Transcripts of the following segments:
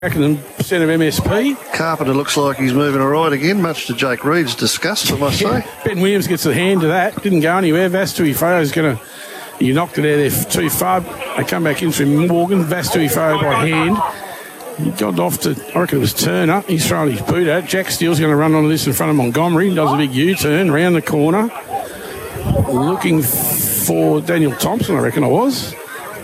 Them percent of MSP. Carpenter looks like he's moving all right again, much to Jake Reed's disgust, I must say. Ben Williams gets a hand to that. Didn't go anywhere. Vastuifo is going to... He knocked it out there too far. They come back in from Morgan. Vastuifo by hand. He got off to... I reckon it was Turner. He's throwing his boot out. Jack Steele's going to run onto this in front of Montgomery. Does a big U-turn round the corner. Looking for Daniel Thompson, I reckon it was.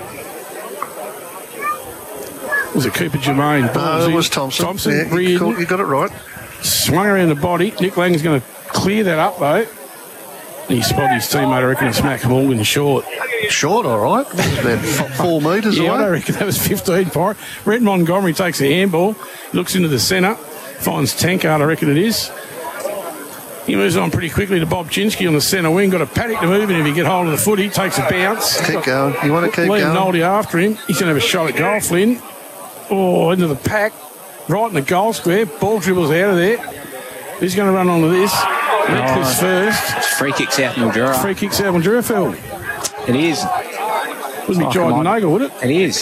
Was it Cooper Germain? No, it was Thompson. Yeah, you got it right. Swung around the body. Nick Lang is going to clear that up, though. He spotted his teammate, I reckon, Smack Morgan short. Short, all right. About 4 metres away. I reckon that was 15 for it. Brett Montgomery takes a handball, looks into the centre, finds Tankard, I reckon it is. He moves on pretty quickly to Bob Chinsky on the centre wing. Got a paddock to move, and if he get hold of the foot, he takes a bounce. Keep going. You want to keep going? Liam Noldy after him. He's going to have a shot at goal, Flynn. Oh, into the pack, right in the goal square. Ball dribbles out of there. Who's going to run onto this? This first. It's free kick South Mildura. Free kick South Mildura, Phil. It is. Wouldn't be Jordan Nagle, would it? It is.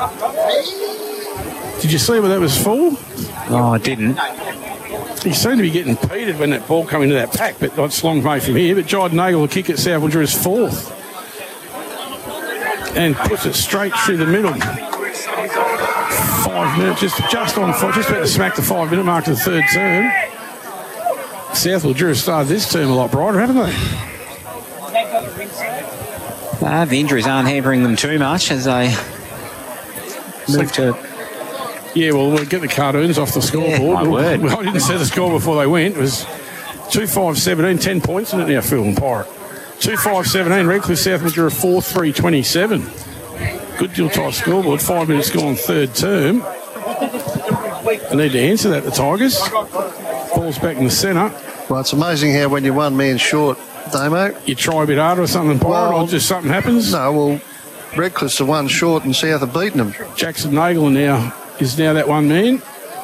Did you see where that was for? Oh, I didn't. He seemed to be getting peated when that ball came into that pack, but that's long way from here. But Jordan Nagle will kick at South Mildura's fourth. And puts it straight through the middle. 5 minutes, just about to smack the 5 minute mark to the third term. South Mildura started this term a lot brighter, haven't they? The injuries aren't hampering them too much as they move to... Yeah, well, we'll get the cartoons off the scoreboard. Yeah, my word. I didn't see the score before they went. It was 2-5-17, 10 points in it now, Phil and Pirate. 2-5-17, Redcliffe, South Mildura 4-3-27. Good deal tight scoreboard. 5 minutes gone third term. They need to answer that, the Tigers. Ball's back in the centre. Well, it's amazing how when you're 1 man short, Damo, you try a bit harder or something, Pirate, or just something happens? No, well, Redcliffe's the one short and South have beaten them. Jackson Nagle is now that 1 man.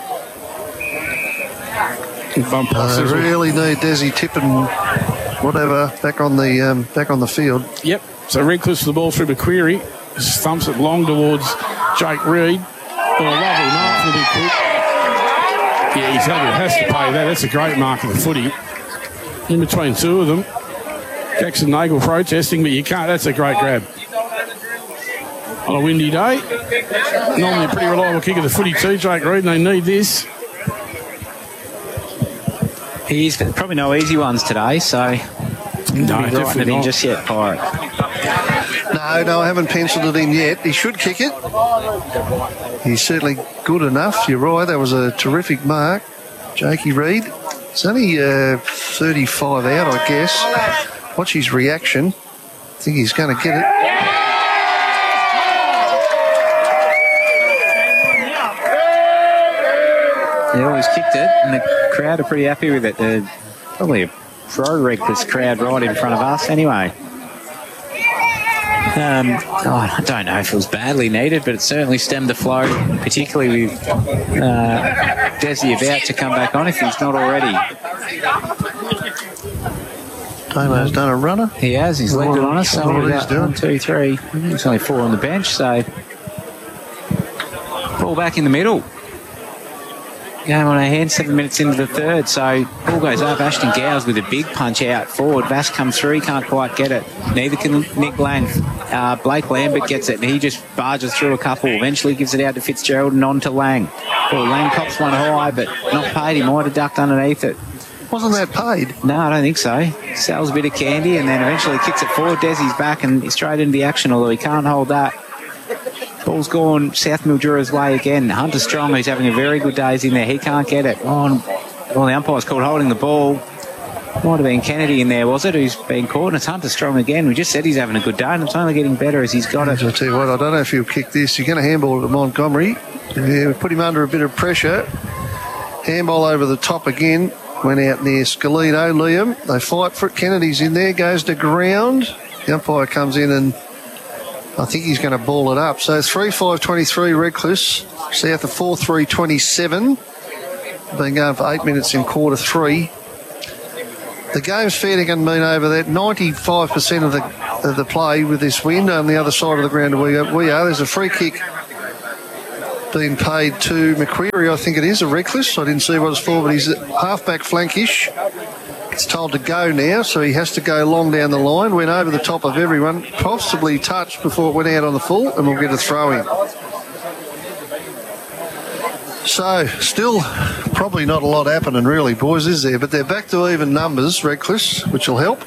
They really need Desi Tippin, whatever, back on the field. Yep. So Redcliffe's the ball through McQuarrie. Just thumps it long towards Jake Reed. Oh, lovely mark for the big quick. Yeah, he's has to pay that. That's a great mark of the footy. In between two of them. Jackson Nagle protesting, but you can't. That's a great grab. On a windy day. Normally a pretty reliable kick of the footy too, Jake Reed, and they need this. He's probably no easy ones today, so... No, definitely not. Just yet, Pirate. No, I haven't penciled it in yet. He should kick it. He's certainly good enough. You're right, that was a terrific mark. Jakey Reed. It's only 35 out, I guess. Watch his reaction. I think he's going to get it. He always kicked it, and the crowd are pretty happy with it. They're probably a pro-Redcliffe crowd right in front of us anyway. I don't know if it was badly needed, but it certainly stemmed the flow, particularly with Desi about to come back on if he's not already. Damo's done a runner. He has. He's legged it on us. So we've got 1, 2, 3. There's only 4 on the bench, so ball back in the middle. Game on our hands, 7 minutes into the third. So ball goes up. Ashton Gowes with a big punch out forward. Vass comes through. He can't quite get it. Neither can Nick Lang. Blake Lambert gets it, and he just barges through a couple. Eventually gives it out to Fitzgerald and on to Lang. Well, Lang cops one high, but not paid. He might have ducked underneath it. Wasn't that paid? No, I don't think so. Sells a bit of candy and then eventually kicks it forward. Desi's back and he's straight into the action, although he can't hold that. Ball's gone South Mildura's way again. Hunter Strong, who's having a very good day, is in there. He can't get it. Well, the umpire's called holding the ball. Might have been Kennedy in there, was it, who's been caught? And it's Hunter Strong again. We just said he's having a good day, and it's only getting better as he's got it. I'll tell you what, I don't know if he'll kick this. You're going to handball it to Montgomery. Yeah, put him under a bit of pressure. Handball over the top again. Went out near Scalino, Liam. They fight for it. Kennedy's in there, goes to ground. The umpire comes in and I think he's going to ball it up. So 3-5-23 Redcliffe's. South of 4-3-27. Been going for 8 minutes in quarter three. The game's fair to been over that. 95% of the play with this wind on the other side of the ground we are. There's a free kick being paid to McQuarrie, I think it is, a Reckless. I didn't see what it's for, but he's half-back flankish. It's told to go now, so he has to go long down the line. Went over the top of everyone, possibly touched before it went out on the full, and we'll get a throw in. So, still probably not a lot happening really, boys, is there? But they're back to even numbers, Reckless, which will help.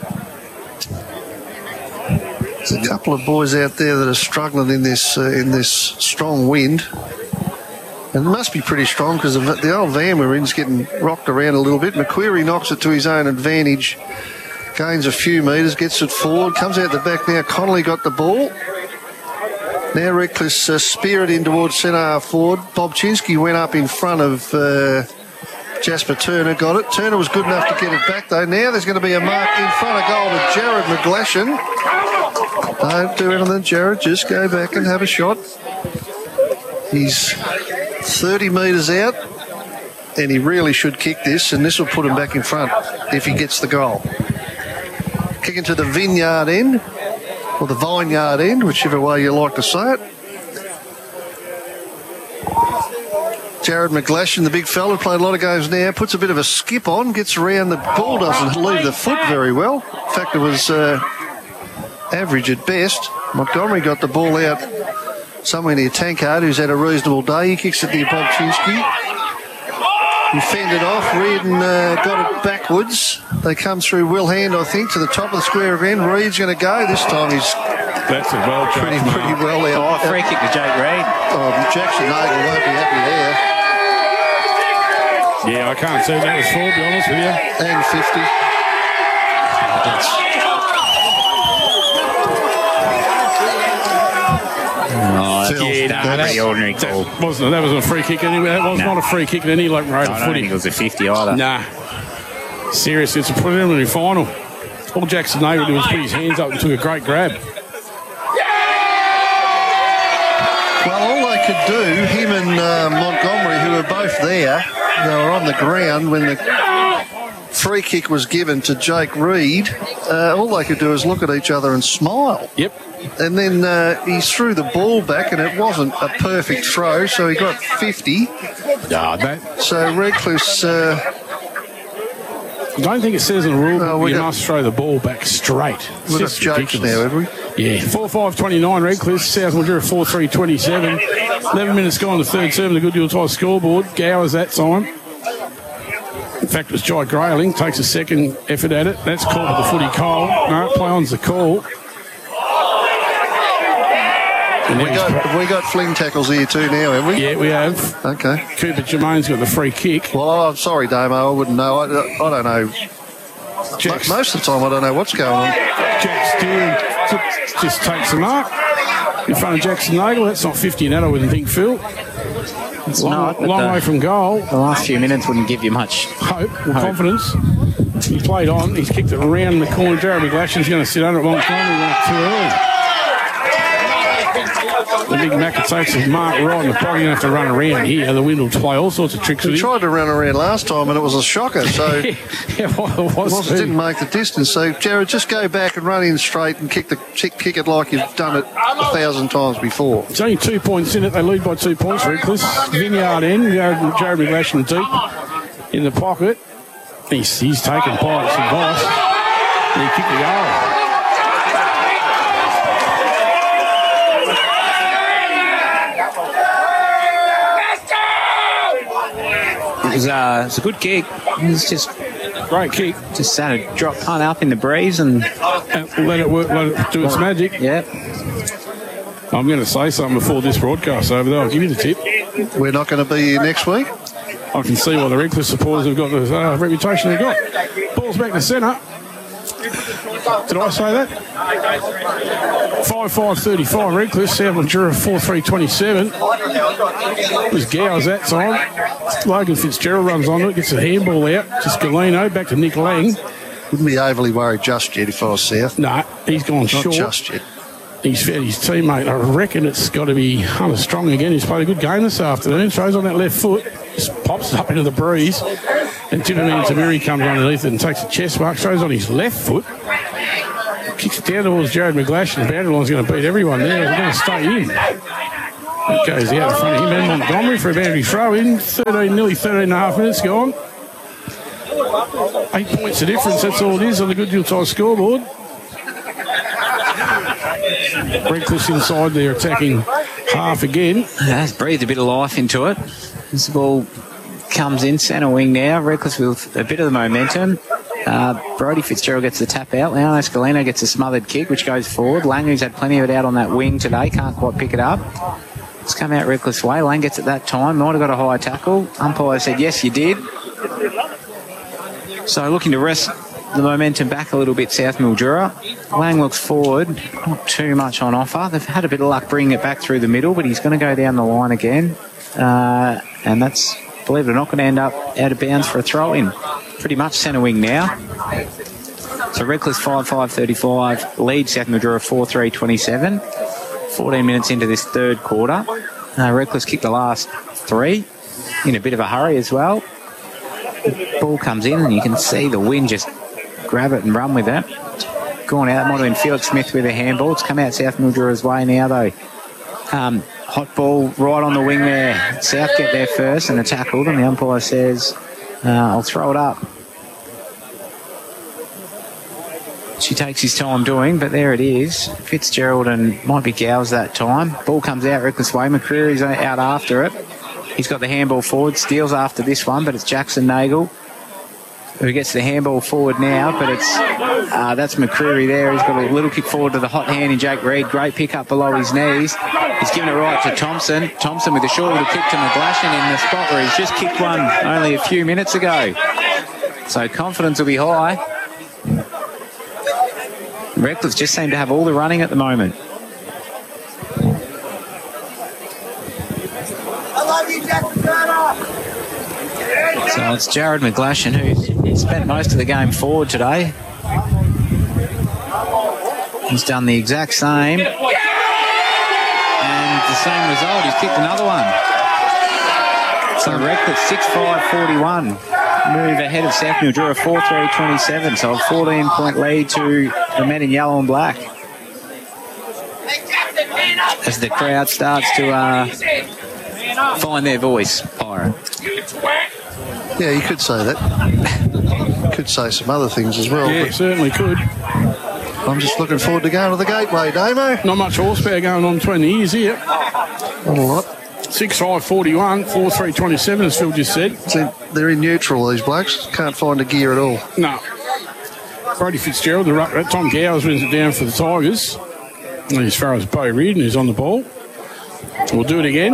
There's a couple of boys out there that are struggling in this strong wind. And it must be pretty strong because the old van we're in is getting rocked around a little bit. McQuarrie knocks it to his own advantage, gains a few metres, gets it forward, comes out the back now. Connolly got the ball. Now Reckless spear it in towards centre half forward. Bob Chinsky went up in front of Jasper Turner, got it. Turner was good enough to get it back though. Now there's going to be a mark in front of goal to Jared McGlashan. Don't do anything, Jared, just go back and have a shot. He's 30 metres out, and he really should kick this, and this will put him back in front if he gets the goal. Kicking to the vineyard end, or the vineyard end, whichever way you like to say it. Jared McGlashan, the big fella, played a lot of games now, puts a bit of a skip on, gets around, the ball doesn't leave the foot very well. In fact, it was average at best. Montgomery got the ball out somewhere near Tankard, who's had a reasonable day. He kicks it near Bob Chinsky. He fended off. Reardon got it backwards. They come through Will Hand, I think, to the top of the square again. Reed's going to go. This time he's That's a well pretty well out. Oh, free kick to Jake Reid. Oh, Jackson Nagle won't be happy there. Yeah, I can't say that was full, to be honest with you. And 50. That's ordinary call. That wasn't a free kick anyway. That was not a free kick in any local road I don't footy. think it was a 50 either. Nah. Seriously, it's a preliminary final. All Jackson Nagle did was put his hands up and took a great grab. Well, all they could do, him and Montgomery, who were both there, they were on the ground when the free kick was given to Jake Reid. All they could do is look at each other and smile. Yep. And then he threw the ball back, and it wasn't a perfect throw, so he got 50. So Reckless... I don't think it says in the rule that you must throw the ball back straight. We've got jokes now, have we? Yeah. 4-5-29 Redcliffe, South Mildura 4-3-27. 11 minutes gone to third serve, the Good Deal Tie scoreboard. Gowers that time. In fact, it was Jai Grayling, takes a second effort at it. That's called the footy call. No, play on's the call. We got fling tackles here too now, have we? Yeah, we have. Okay. Cooper Jermaine's got the free kick. Well, I'm sorry, Damo, I wouldn't know. I don't know. Most of the time, I don't know what's going on. Jack Steele just takes the mark in front of Jackson Nagle. That's not 50 in that, I wouldn't think, Phil. It's long way from goal. The last few minutes wouldn't give you much hope or confidence. He played on. He's kicked it around the corner. Jared McGlashan's going to sit under it one time. He went too early. The big Macca takes his mark right in the pocket. You have to run around here. The wind will play all sorts of tricks with him. He tried to run around last time and it was a shocker, so it didn't make the distance. So, Jared, just go back and run in straight and kick it like you've done it 1,000 times before. It's only 2 points in it. They lead by 2 points, Reckless. Vineyard end. Jared McGlashan deep in the pocket. He's taken Pirate's advice. And he kicked the goal. It's a good kick. It's just great kick. Just had a drop punt up in the breeze and let it work. Let it do its magic. Yep. I'm going to say something before this broadcast over there. I'll give you the tip. We're not going to be here next week. I can see why the Redcliffe supporters have got the reputation they've got. Ball's back to centre. Did I say that? 5-5-35 Redcliffe, South Mildura 4-3-27. It was Gowers that time. Logan Fitzgerald runs onto it, gets a handball out to Scalino, back to Nick Lang. Wouldn't be overly worried just yet if I was South. No, he's gone not short. Not just yet. He's fed his teammate. I reckon it's got to be Hunter Strong again. He's played a good game this afternoon. Throws on that left foot, just pops it up into the breeze. And Timothy Tamiri comes underneath it and takes a chest mark. Throws on his left foot. Kicks it down towards Jared McGlashan. The boundary line's going to beat everyone there. They're going to stay in. It goes out in front of him and Montgomery for a boundary throw in. Nearly 13 and a half minutes gone. 8 points of difference, that's all it is on the Goodwill Tire scoreboard. Redcliffe inside there attacking half again. That's breathed a bit of life into it. This ball comes in centre wing now. Redcliffe with a bit of the momentum. Brodie Fitzgerald gets the tap out. Leon Escalino gets a smothered kick, which goes forward. Lang, who's had plenty of it out on that wing today, can't quite pick it up. It's come out Redcliffe's way. Lang gets it that time. Might have got a high tackle. Umpire said, yes, you did. So looking to rest the momentum back a little bit, South Mildura. Lang looks forward. Not too much on offer. They've had a bit of luck bringing it back through the middle, but he's going to go down the line again. And that's, believe it or not, going to end up out of bounds for a throw-in. Pretty much centre wing now. So Redcliffe 5-5-35, lead South Mildura 4-3-27. 14 minutes into this third quarter. Redcliffe's kicked the last three in a bit of a hurry as well. The ball comes in and you can see the wind just grab it and run with it. Going out, might have been Felix Smith with a handball. It's come out South Mildura's way now though. Hot ball right on the wing there. South get there first and a tackle, and the umpire says, I'll throw it up. She takes his time doing, but there it is. Fitzgerald and might be Gowes that time. Ball comes out Redcliffe's way. McCreary's out after it. He's got the handball forward, steals after this one, but it's Jackson Nagel who gets the handball forward now, but it's that's McCreary there. He's got a little kick forward to the hot hand in Jake Reid. Great pick up below his knees. He's given it right to Thompson. Thompson with a shoulder kick to McGlashan in the spot where he's just kicked one only a few minutes ago. So confidence will be high. Redcliffe just seem to have all the running at the moment. So it's Jared McGlashan who's spent most of the game forward today. He's done the exact same. And the same result, he's kicked another one. So Redcliffe 6-5-41. Move ahead of South Mildura 4-3-27. So a 14-point lead to the men in yellow and black. As the crowd starts to find their voice, Pyro. Yeah, you could say that. Could say some other things as well. Yeah, certainly could. I'm just looking forward to going to the Gateway, Damo. Not much horsepower going on between the ears here. Not a lot. 6-5-41, 4-3-27, as Phil just said. See, they're in neutral, these blokes. Can't find a gear at all. No. Brodie Fitzgerald, Tom Gowers wins it down for the Tigers. And as far as Bo Reardon, who's on the ball. We'll do it again.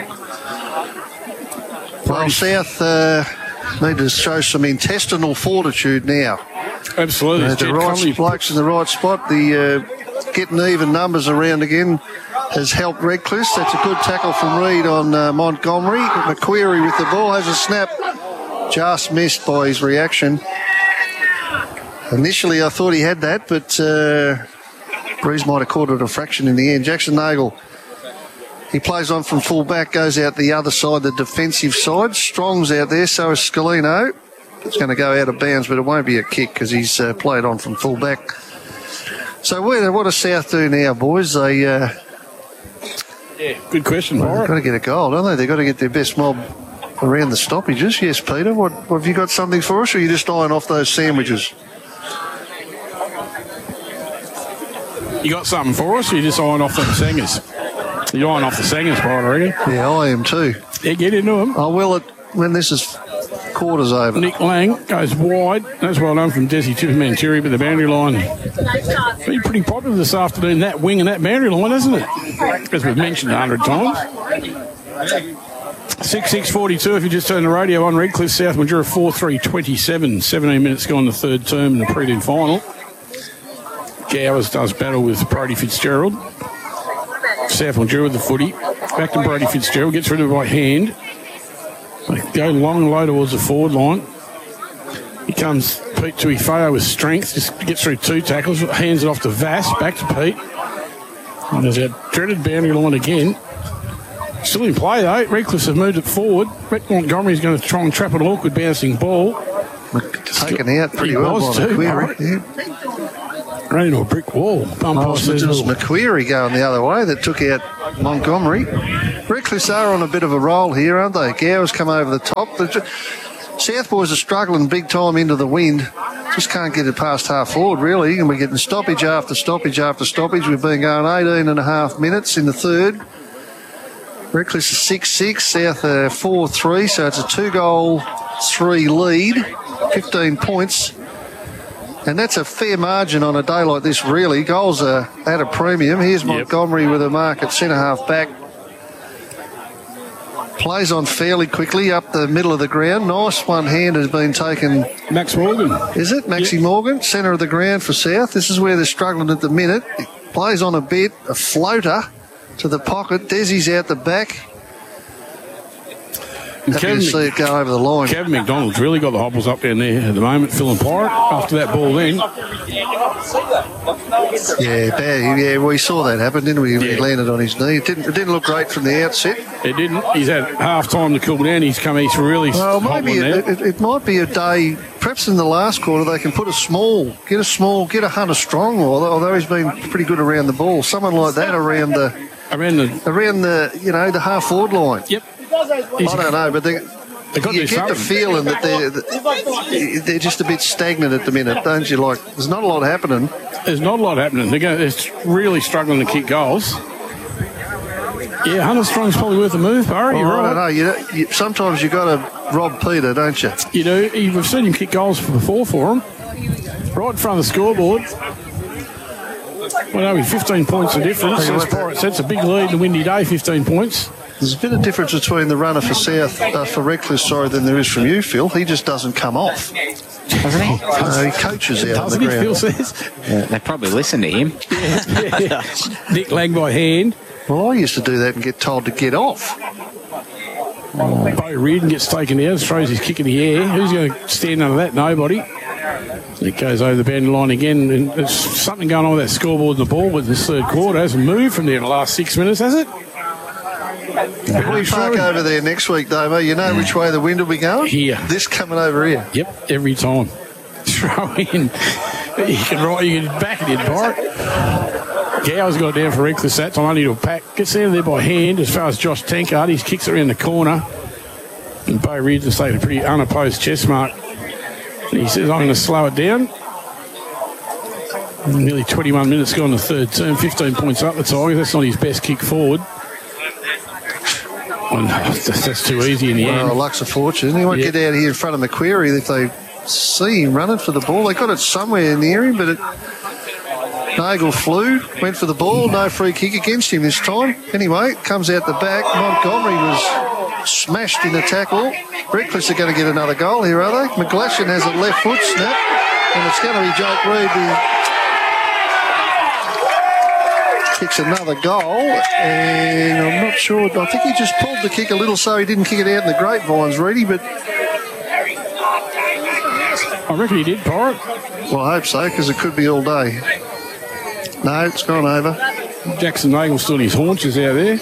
Well, South need to show some intestinal fortitude now. Absolutely. The right blokes in the right spot. The getting even numbers around again has helped Redcliffe. That's a good tackle from Reid on Montgomery. McQuarrie with the ball has a snap. Just missed by his reaction. Initially, I thought he had that, but Breeze might have caught it a fraction in the end. Jackson Nagel, he plays on from full back, goes out the other side, the defensive side. Strong's out there, so is Scalino. It's going to go out of bounds, but it won't be a kick because he's played on from full back. So what does South do now, boys? They good question, Byron. They've got to get a goal, don't they? They've got to get their best mob around the stoppages. Yes, Peter. What have you got something for us, or are you just eyeing off those sandwiches? You got something for us, or you just eyeing off them singers? You're eyeing off the singers, Byron, I reckon. Yeah, I am too. Yeah, get into them. I will when this is quarters over. Nick Lang goes wide. That's well done from Desi Tipperman-Cherry, but the boundary line been pretty popular this afternoon, that wing and that boundary line, hasn't it? As we've mentioned 100 times. 6-6-42 if you just turn the radio on. Redcliffe South Mildura 4-3-27. 17 minutes gone the third term in the prelim final. Gowers does battle with Brodie Fitzgerald. South Mildura with the footy. Back to Brodie Fitzgerald. Gets rid of it by hand. They go long and low towards the forward line. Here comes Pete Tuifeo with strength. Just gets through two tackles. Hands it off to Vass. Back to Pete. And there's that dreaded boundary line again. Still in play though. Redcliffe have moved it forward. Brett Montgomery's going to try and trap an awkward bouncing ball. Taken out pretty well by McQuarrie. Yeah. Ran into a brick wall. It was McQuarrie going the other way that took out Montgomery. Reckless are on a bit of a roll here, aren't they? Gower's come over the top. The South boys are struggling big time into the wind. Just can't get it past half forward, really. And we're getting stoppage after stoppage after stoppage. We've been going 18 and a half minutes in the third. Reckless is 6-6, South 4-3, so it's a 2-goal, 3 lead, 15 points. And that's a fair margin on a day like this, really. Goals are at a premium. Here's Montgomery with a mark at centre-half back. Plays on fairly quickly up the middle of the ground. Nice one hand has been taken. Max Morgan. Is it? Maxie Morgan, centre of the ground for South. This is where they're struggling at the minute. Plays on a bit, a floater to the pocket. Desi's out the back. Happy to see it go over the line. Kevin McDonald's really got the hobbles up down there at the moment, filling Pirate after that ball then. Yeah, bad. Yeah, we saw that happen, didn't we? He landed on his knee. It didn't look great from the outset. It didn't. He's had half time to cool down. He's really maybe it might be a day, perhaps in the last quarter, they can put get a Hunter Strong, although he's been pretty good around the ball. Someone like that around the the half forward line. Yep. I don't know, but you get the feeling that they're just a bit stagnant at the minute, don't you? Like, there's not a lot happening. There's not a lot happening. They're really struggling to kick goals. Yeah, Hunter Strong's probably worth a move, Barry. You're right. I don't know. Sometimes you got to rob Peter, don't you? You do. We've seen him kick goals before for him. Right in front of the scoreboard. Well, only 15 points of difference. That's a big lead in a windy day, 15 points. There's a bit of difference between the runner for South, for Reckless, than there is from you, Phil. He just doesn't come off. Doesn't he? He coaches out on the ground. Phil says? Yeah, they probably listen to him. Nick Lang by hand. Well, I used to do that and get told to get off. Bo Reardon gets taken out, throws his kick in the air. Who's going to stand under that? Nobody. It goes over the boundary line again. And there's something going on with that scoreboard and the ball with this third quarter. It hasn't moved from there in the last 6 minutes, has it? If we park over there next week, Damo, you know which way the wind will be going? Here. This coming over here. Yep, every time. Throw in. You can back it in, Pirate. Gower's got it down for Reckless that time, only to a pack. Gets out of there by hand as far as Josh Tankard. He kicks it around the corner. And Bo Reardon's taken a pretty unopposed chest mark. And he says, I'm going to slow it down. Nearly 21 minutes gone in the third term, 15 points up the Tigers. That's not his best kick forward. That's too easy in the end. Well, luck's a fortune. He won't get out here in front of Macquarie if they see him running for the ball. They got it somewhere near him, but Nagel flew, went for the ball. No free kick against him this time. Anyway, comes out the back. Montgomery was smashed in the tackle. Reckless are going to get another goal here, are they? McGlashan has a left foot snap, and it's going to be Jake Reid who kicks another goal, and I'm not sure. I think he just pulled the kick a little so he didn't kick it out in the grapevines, Reedy, but I reckon he did, Pirate. Well, I hope so, because it could be all day. No, it's gone over. Jackson Nagel's still on his haunches out there.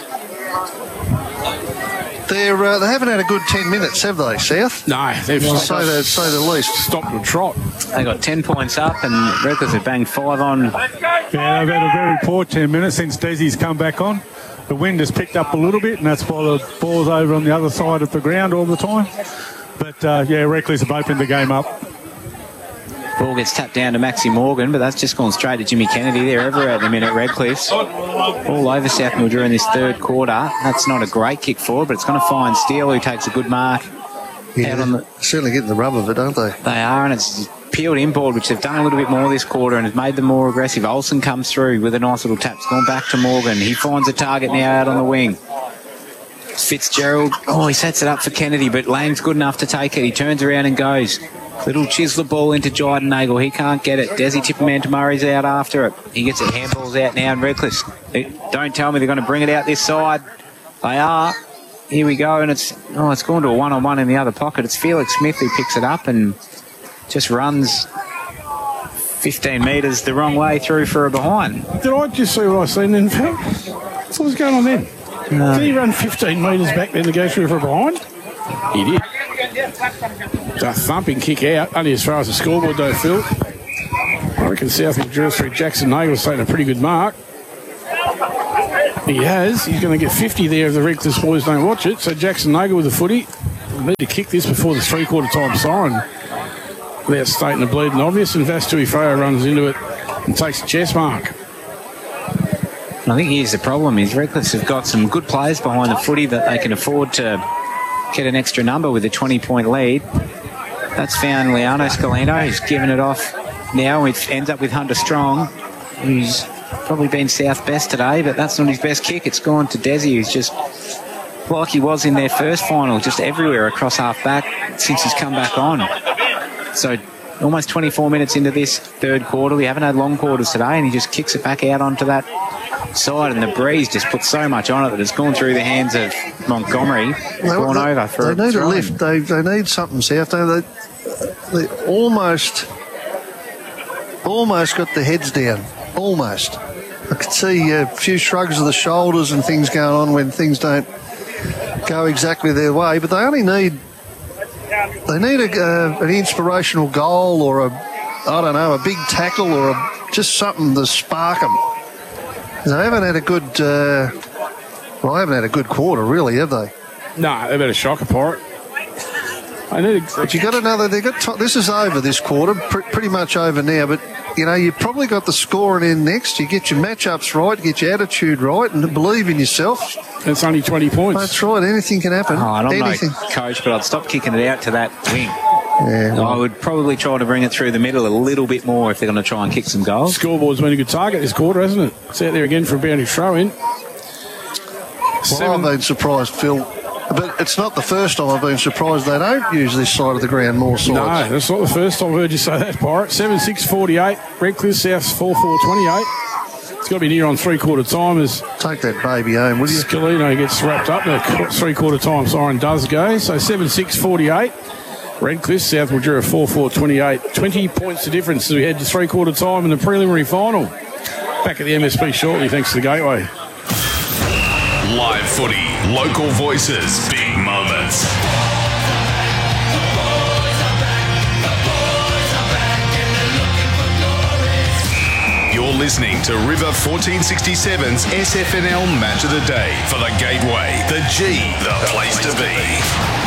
They haven't had a good 10 minutes, have they, South? No, they've say the least. Stopped a trot. They got 10 points up, and Reckless have banged 5 on. Yeah, they've had a very poor 10 minutes since Desi's come back on. The wind has picked up a little bit, and that's why the ball's over on the other side of the ground all the time. But, Reckless have opened the game up. Ball gets tapped down to Maxie Morgan, but that's just gone straight to Jimmy Kennedy. They're everywhere at the minute, Redcliffe. All over South Mildura in this third quarter. That's not a great kick forward, but it's going to find Steele, who takes a good mark. Yeah, they're certainly getting the rub of it, aren't they? They are, and it's peeled inboard, which they've done a little bit more this quarter and has made them more aggressive. Olsen comes through with a nice little tap. It's gone back to Morgan. He finds a target now out on the wing. Fitzgerald, he sets it up for Kennedy, but Lang's good enough to take it. He turns around and goes. Little Chisler ball into Jyden Nagle. He can't get it. Desi Tipperman Murray's out after it. He gets it. Handballs out now, and Reckless. Don't tell me they're going to bring it out this side. They are. Here we go, and it's gone to a one-on-one in the other pocket. It's Felix Smith who picks it up and just runs 15 metres the wrong way through for a behind. Did I just see what I seen then, Phil? What was going on then? Did he run 15 metres back then to go through for a behind? He did. It's a thumping kick out, only as far as the scoreboard though, Phil. I reckon South Mildura through Jackson Nagel's taking a pretty good mark. He has. He's going to get 50 there if the Reckless boys don't watch it. So Jackson Nagle with the footy. We'll need to kick this before the three-quarter time siren without stating the bleeding obvious. And Vastui Freo runs into it and takes a chest mark. I think here's the problem is Reckless have got some good players behind the footy that they can afford to get an extra number with a 20-point lead. That's found Leano Scalino, who's given it off now. It ends up with Hunter Strong, who's probably been South best today, but that's not his best kick. It's gone to Desi, who's just like he was in their first final, just everywhere across half-back since he's come back on. So almost 24 minutes into this third quarter. We haven't had long quarters today, and he just kicks it back out onto that side, and the breeze just put so much on it that it's gone through the hands of Montgomery. Gone over for they need a lift. They need something, South. They almost got their heads down. Almost. I could see a few shrugs of the shoulders and things going on when things don't go exactly their way, but they only need an inspirational goal or a big tackle or just something to spark them. They haven't had a good quarter, really, have they? No, they've had a shocker, Pirate. But you got another. This is over this quarter, pretty much over now. But you've probably got the scoring in next. You get your matchups right, get your attitude right, and believe in yourself. It's only 20 points. That's right. Anything can happen. I don't Anything. know, Coach, but I'd stop kicking it out to that wing. Yeah, I would probably try to bring it through the middle a little bit more if they're going to try and kick some goals. Scoreboard's been a good target this quarter, hasn't it? It's out there again for a boundary throw-in. Well, I've been surprised, Phil. But it's not the first time I've been surprised they don't use this side of the ground more sides. No, that's not the first time I've heard you say that, Pirate. 7-6-48. Redcliffe South's 4-4-28. It's got to be near on three-quarter time as take that baby home, will you? Scalino gets wrapped up. The three-quarter time siren does go. So 7-6-48. Redcliffe, South Mildura 4-4-28. 20 points the difference as we head to three-quarter time in the preliminary final. Back at the MSP shortly, thanks to the Gateway. Live footy, local voices, big moments. You're listening to River 1467's SFNL Match of the Day for the Gateway. The G, the place to be.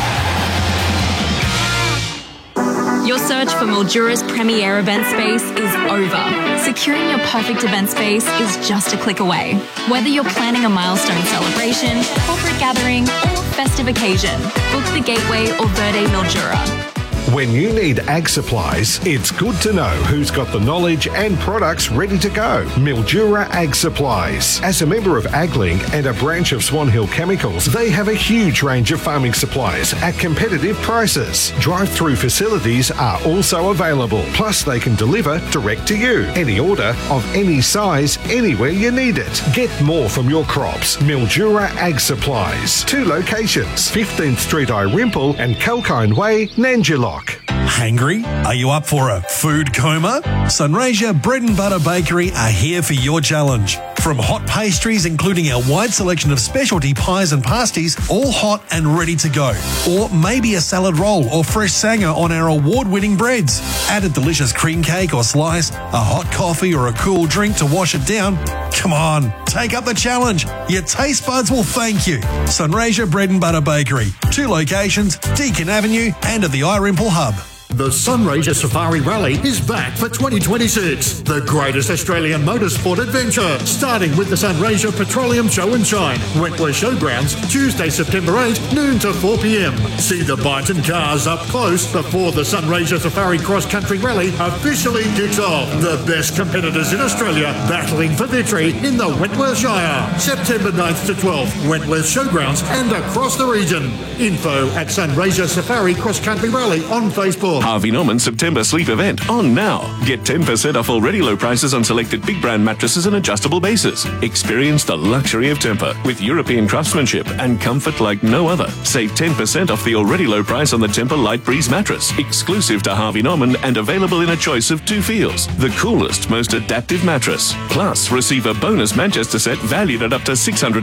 Your search for Mildura's premier event space is over. Securing your perfect event space is just a click away. Whether you're planning a milestone celebration, corporate gathering, or festive occasion, book the Gateway or Verde Mildura. When you need ag supplies, it's good to know who's got the knowledge and products ready to go. Mildura Ag Supplies. As a member of AgLink and a branch of Swan Hill Chemicals, they have a huge range of farming supplies at competitive prices. Drive-through facilities are also available. Plus, they can deliver direct to you. Any order of any size, anywhere you need it. Get more from your crops. Mildura Ag Supplies. 2 locations, 15th Street, Irimple and Kalkine Way, Nanjilock. Hangry? Are you up for a food coma? Sunraysia Bread and Butter Bakery are here for your challenge. From hot pastries, including our wide selection of specialty pies and pasties, all hot and ready to go. Or maybe a salad roll or fresh sanger on our award-winning breads. Add a delicious cream cake or slice, a hot coffee or a cool drink to wash it down. Come on, take up the challenge. Your taste buds will thank you. Sunraysia Bread and Butter Bakery. 2 locations, Deakin Avenue and at the Irimple Hub. The Sunraysia Safari Rally is back for 2026. The greatest Australian motorsport adventure, starting with the Sunraysia Petroleum Show and Shine, Wentworth Showgrounds, Tuesday, September 8, noon to 4 p.m. See the Byton cars up close before the Sunraysia Safari Cross Country Rally officially kicks off. The best competitors in Australia battling for victory in the Wentworth Shire. September 9th to 12th, Wentworth Showgrounds and across the region. Info at Sunraysia Safari Cross Country Rally on Facebook. Harvey Norman September sleep event on now. Get 10% off already low prices on selected big brand mattresses and adjustable bases. Experience the luxury of Tempur with European craftsmanship and comfort like no other. Save 10% off the already low price on the Tempur Light Breeze mattress, exclusive to Harvey Norman and available in a choice of 2 feels. The coolest, most adaptive mattress. Plus, receive a bonus Manchester set valued at up to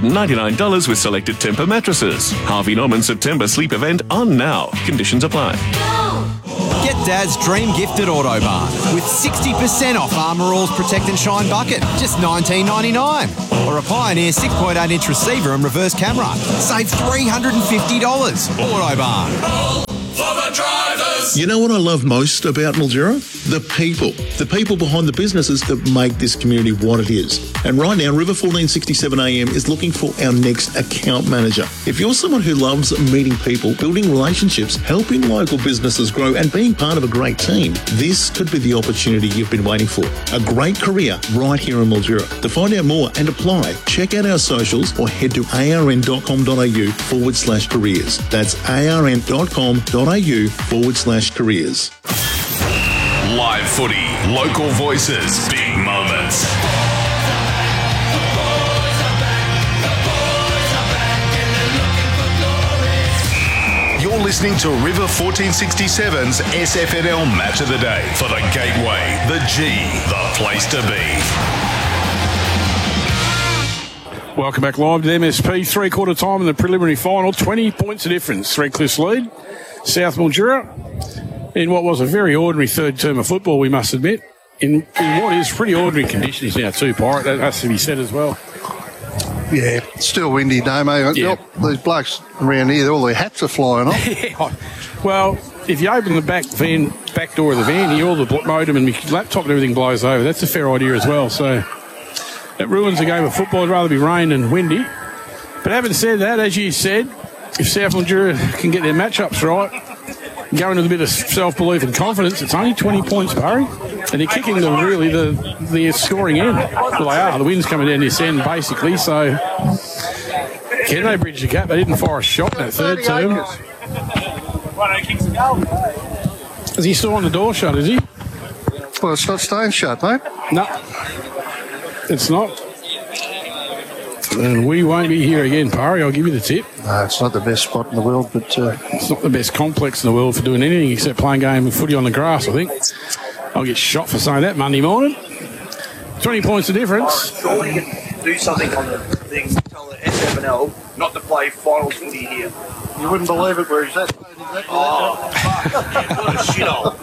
$699 with selected Tempur mattresses. Harvey Norman September sleep event on now. Conditions apply. Get Dad's dream gift at Autobarn with 60% off Armour All's Protect and Shine bucket, just $19.99. Or a Pioneer 6.8-inch receiver and reverse camera. Save $350. Autobarn. For the drivers. You know what I love most about Mildura? The people. The people behind the businesses that make this community what it is. And right now, River 1467 AM is looking for our next account manager. If you're someone who loves meeting people, building relationships, helping local businesses grow and being part of a great team, this could be the opportunity you've been waiting for. A great career right here in Mildura. To find out more and apply, check out our socials or head to arn.com.au/careers. That's arn.com.au/careers. Live footy, local voices, big moments. You're listening to River 1467's SFNL Match of the Day for the Gateway, the G, the place to be. Welcome back live to MSP. Three-quarter time in the preliminary final. 20 points of difference. Redcliffe's lead. South Mildura in what was a very ordinary third term of football, we must admit. In what is pretty ordinary conditions now too, Pirate. That has to be said as well. Yeah, still windy, Damo. Yeah. These blokes around here, all their hats are flying off. Yeah. Well, if you open the back door of the van here, all the modem and my laptop and everything blows over. That's a fair idea as well. So it ruins the game of football. It'd rather be rain and windy. But having said that, as you said, if South Mildura can get their matchups right, go in with a bit of self-belief and confidence, it's only 20 points, Barry. And they're kicking the scoring end. Well, they are. The wind's coming down this end, basically. So can they bridge the gap? They didn't fire a shot in that third term. Is he still on the door shut, is he? Well, it's not staying shut, mate. No, it's not. And we won't be here again, Parry. I'll give you the tip. No, it's not the best spot in the world, but it's not the best complex in the world for doing anything except playing game of footy on the grass, I think. I'll get shot for saying that Monday morning. 20 points of difference. Surely you can do something on the thing, tell the SFNL not to play finals footy here. You wouldn't believe it, where he's at. Oh, what a shithole.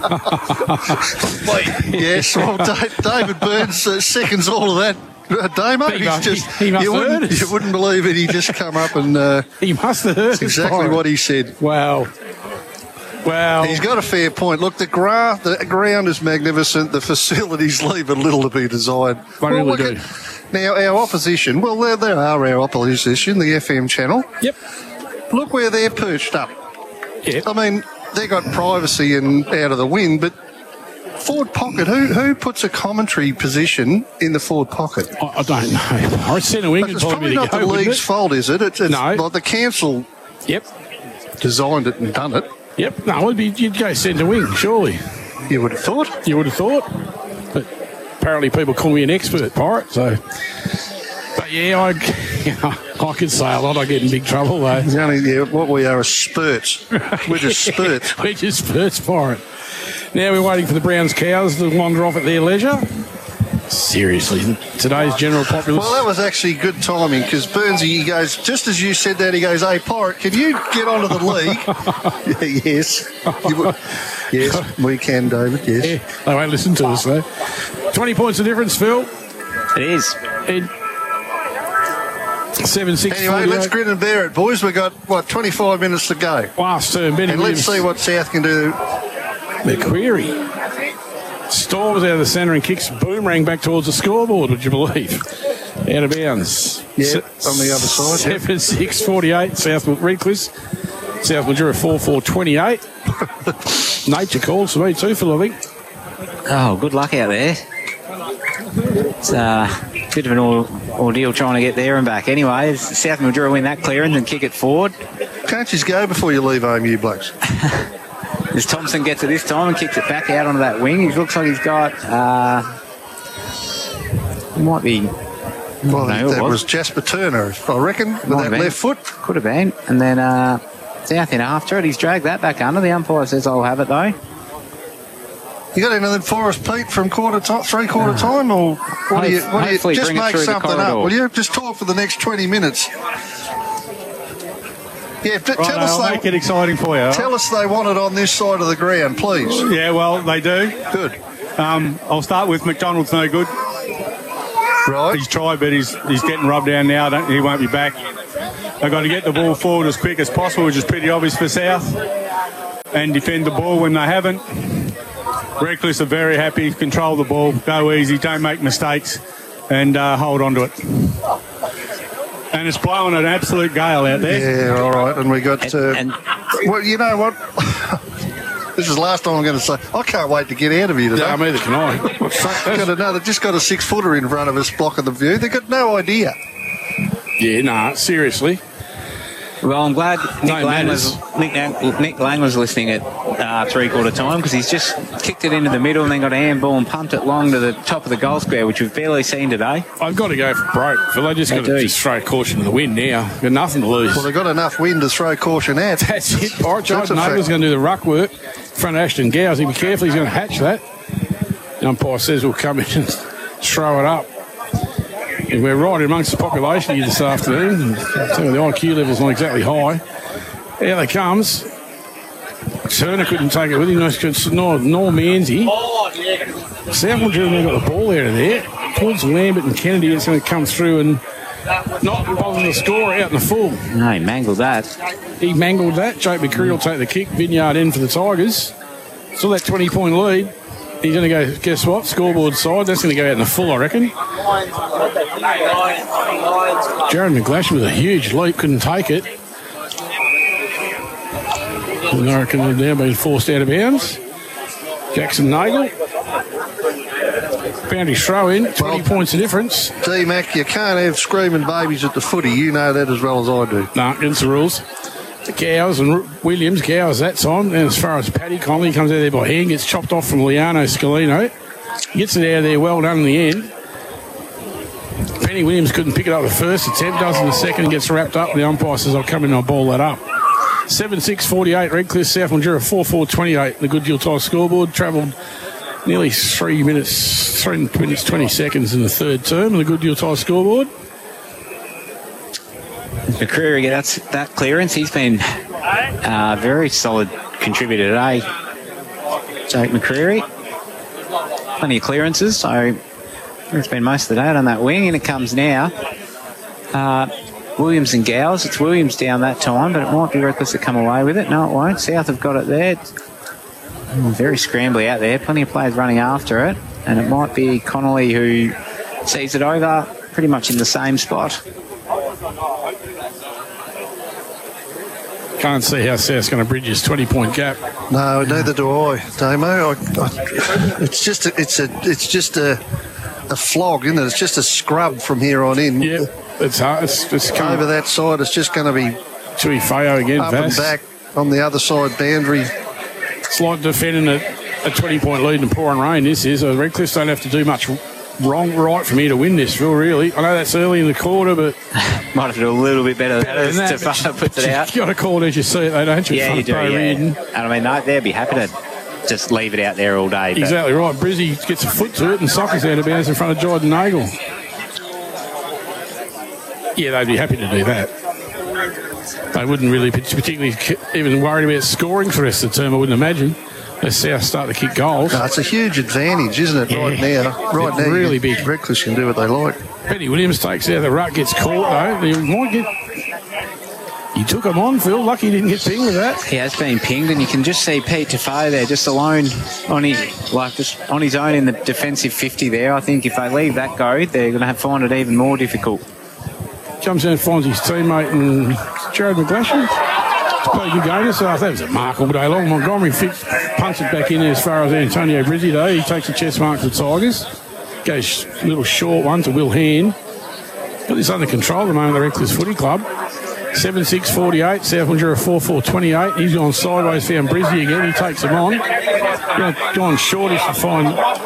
Yes, well, David Burns seconds all of that. Damo, he must have heard us. You wouldn't believe it. He just come up and he must have heard us. Exactly what he said. Wow. He's got a fair point. Look, the ground is magnificent. The facilities leave a little to be desired. They really do. Now, our opposition, well, they are our opposition, the FM channel. Yep. Look where they're perched up. Yep. I mean, they got privacy and out of the wind, but forward pocket, who puts a commentary position in the forward pocket? I don't know. I centre wing it's probably not the league's fault, is it? It's no. Like the council designed it and done it. Yep. No, you'd go centre wing, surely. You would have thought. You would have thought. But apparently people call me an expert, Pirate, so... But yeah, I could say a lot. I get in big trouble, though. What we are is spurts. We're just spurts. We're just spurts, Pirate. Now we're waiting for the Browns cows to wander off at their leisure. Seriously, today's general populace. Well, that was actually good timing because Burnsy, he goes, just as you said that, he goes, "Hey, Pirate, can you get onto the league?" Yes. Yes, we can, David, yes. Yeah, they won't listen to us, though. 20 points of difference, Phil. It is. 7-6. Anyway, let's grin and bear it, boys. We've got, 25 minutes to go. Last term, Benny and let's see what South can do. McQuarrie storms out of the centre and kicks boomerang back towards the scoreboard, would you believe? Out of bounds. Yeah, on the other side. 7-6-48, South Redcliffe. South Mildura 4-4-28. Nature calls for me too, Phil, I think. Oh, good luck out there. It's a bit of an ordeal trying to get there and back. Anyway, South Mildura win that clearance and kick it forward. Can't you go before you leave home, you blokes? As Thompson gets it this time and kicks it back out onto that wing, he looks like he's got... might be... Well, that was Jasper Turner, I reckon, with that left foot. Could have been. And then South in after it. He's dragged that back under. The umpire says, "I'll have it," though. You got anything for us, Pete, from three-quarter time? Or what do you just make something up, will you? Just talk for the next 20 minutes. Yeah, but Right, tell us I'll make it exciting for you. Tell us they want it on this side of the ground, please. Yeah, well, they do. Good. I'll start with McDonald's no good. Right. He's tried, but he's getting rubbed down now. He won't be back. They've got to get the ball forward as quick as possible, which is pretty obvious for South, and defend the ball when they haven't. Reckless are very happy. Control the ball. Go easy. Don't make mistakes. And hold on to it. And it's blowing an absolute gale out there. Yeah, all right. And we got... well, you know what? This is the last time I'm going to say, I can't wait to get out of here today. Yeah, neither can I. They've just got a 6-footer in front of us blocking the view. They've got no idea. Yeah, nah, seriously. Well, I'm glad Nick Lang was listening at three-quarter time, because he's just kicked it into the middle and then got a handball and pumped it long to the top of the goal square, which we've barely seen today. I've got to go for broke. Phil, they just got to just throw caution to the wind now. Got nothing to lose. Well, they've got enough wind to throw caution at. That's it. All right, Jordan Nagle's going to do the ruck work in front of Ashton Gowers. He'll be careful. He's going to hatch that. The umpire says we'll come in and throw it up. And we're right amongst the population here this afternoon. Some of the IQ level's not exactly high. Here they comes. Turner couldn't take it with him, nor Manzi. South Mildura now got the ball out of there. Towards Lambert and Kennedy, it's going to come through and not bother the score out in the full. No, he mangled that. He mangled that. Jake McCreary will take the kick. Vineyard in for the Tigers. Still that 20-point lead. He's going to go, guess what? Scoreboard side. That's going to go out in the full, I reckon. Jared McGlash with a huge leap. Couldn't take it. And I reckon they've now been forced out of bounds. Jackson Nagel. Boundary throw in. 20 points of difference. D-Mac, you can't have screaming babies at the footy. You know that as well as I do. No, against the rules. Gowers and Williams. Gowers that time. And as far as Paddy Conley comes out there by hand, gets chopped off from Liano Scalino. Gets it out of there, well done in the end. Penny Williams couldn't pick it up the first attempt, does in the second, gets wrapped up. The umpire says, I'll come in and I'll ball that up. 7-6-48, Redcliffe, South Mildura 4-4-28. The Goodyear Tire scoreboard travelled nearly 3 minutes 20 seconds in the third term of the Goodyear Tire scoreboard. McCreary gets that clearance. He's been a very solid contributor today. Jake McCreary. Plenty of clearances, so it's been most of the day on that wing, and it comes now. Williams and Gowers. It's Williams down that time, but it might be Reckless to come away with it. No, it won't. South have got it there. Very scrambly out there. Plenty of players running after it, and it might be Connolly who sees it over pretty much in the same spot. Can't see how South's going to bridge his 20-point gap. No, neither do I, Damo. It's just a flog, isn't it? It's just a scrub from here on in. Yeah, it's hard. It's over that side. It's just going to be Tui Feo again. Up Vass. and back on the other side boundary. It's like defending a 20-point lead in pouring rain. This is. The Redcliffs don't have to do much right from here to win this, Phil, really. I know that's early in the quarter, but might have to do a little bit better than that to put it out. You've got to call it as you see it, though, don't you? Yeah, you do, yeah. And I mean, they'd be happy to just leave it out there all day. Exactly right. Brizzy gets a foot to it and Soccer's out of bounds in front of Jordan Nagel. Yeah, they'd be happy to do that. They wouldn't really particularly even worried about scoring for the rest of the term, I wouldn't imagine. As South start to kick goals. No, it's a huge advantage, isn't it, right now? Right now, really big. Reckless can do what they like. Penny Williams takes out the ruck, gets caught, though. He might get... He took him on, Phil. Lucky he didn't get pinged with that. He has been pinged, and you can just see Pete Tafo there, just alone on his own in the defensive 50 there. I think if they leave that go, they're going to find it even more difficult. Comes in and finds his teammate and Jared McGlashan. It's a pretty good game. So that was a mark all day long. Montgomery punts it back in as far as Antonio Brizzy, though. He takes a chest mark to the Tigers. Goes a little short one to Will Hand. Got this under control at the moment, the Reckless Footy Club. 7-6-48, South Mildura 4-4-28. He's gone sideways, found Brizzy again. He takes him on. Gone shortish to find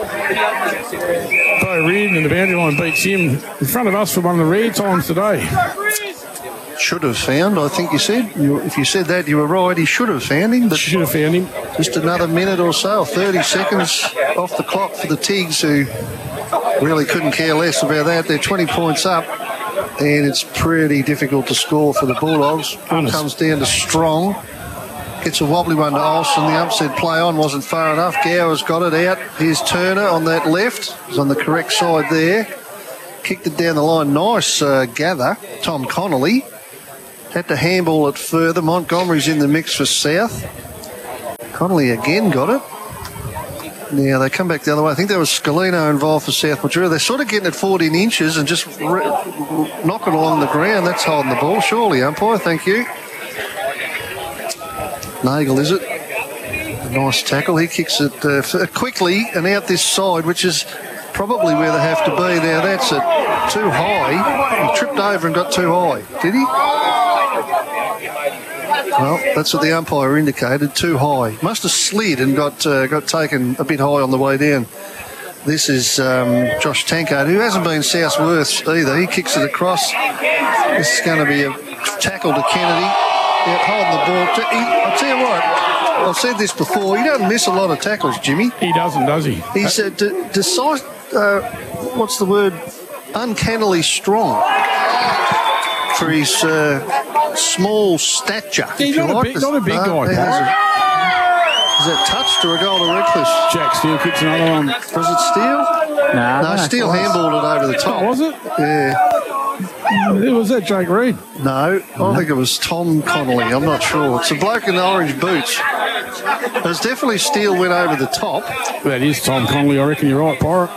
Bo Reardon, and the boundary line beats him in front of us for one of the rare times today. Should have found, I think you said. If you said that, you were right. He should have found him. But should have found him. Just another minute or so, 30 seconds off the clock for the Tigs, who really couldn't care less about that. They're 20 points up. and it's pretty difficult to score for the Bulldogs. Ball comes down to Strong. Gets a wobbly one to Olsen. The upset play on wasn't far enough. Gower's got it out. Here's Turner on that left. He's on the correct side there. Kicked it down the line. Nice gather. Tom Connolly. Had to handball it further. Montgomery's in the mix for South. Connolly again got it. Now they come back the other way. I think there was Scalino involved for South Mildura. They're sort of getting it 14 inches and just knocking along the ground. That's holding the ball. Surely, umpire. Thank you. Nagel, is it? A nice tackle. He kicks it quickly and out this side, which is probably where they have to be. Now that's it. Too high. He tripped over and got too high. Did he? Well, that's what the umpire indicated. Too high. Must have slid and got taken a bit high on the way down. This is Josh Tankard, who hasn't been Southworth either. He kicks it across. This is going to be a tackle to Kennedy. Out holding the ball. I'll tell you what, I've said this before, he doesn't miss a lot of tackles, Jimmy. He doesn't, does he? He's what's the word? Uncannily strong for his small stature. He's not a big guy, Is that touched or a goal to Reckless? Jack Steele kicks another one. Was it Steele? No, Steele handballed it over the top. Oh, was it? Yeah. Was that Jake Reid? No, I think it was Tom Connolly. I'm not sure. It's a bloke in the orange boots. There's definitely Steele went over the top. That is Tom Connolly. I reckon you're right, Pirate.